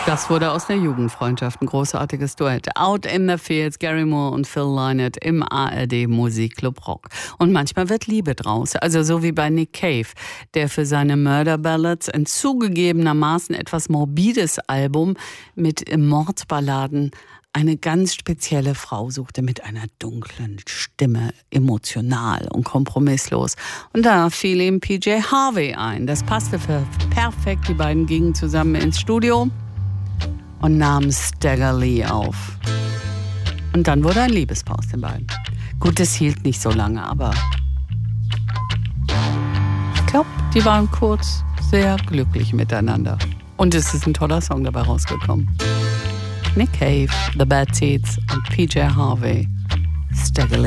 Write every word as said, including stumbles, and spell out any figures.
Das wurde aus der Jugendfreundschaft ein großartiges Duett. Out in the Fields, Gary Moore und Phil Lynott im A R D Musikclub Rock. Und manchmal wird Liebe draus, also so wie bei Nick Cave, der für seine Murder Ballads ein zugegebenermaßen etwas morbides Album mit Mordballaden eine ganz spezielle Frau suchte mit einer dunklen Stimme, emotional und kompromisslos. Und da fiel ihm P J Harvey ein. Das passte perfekt. Die beiden gingen zusammen ins Studio und nahmen Stagger Lee auf. Und dann wurde ein Liebespaar aus den beiden. Gut, das hielt nicht so lange, aber ich glaube, die waren kurz sehr glücklich miteinander. Und es ist ein toller Song dabei rausgekommen. Nick Cave, The Bad Seeds und P J Harvey, Stagger Lee.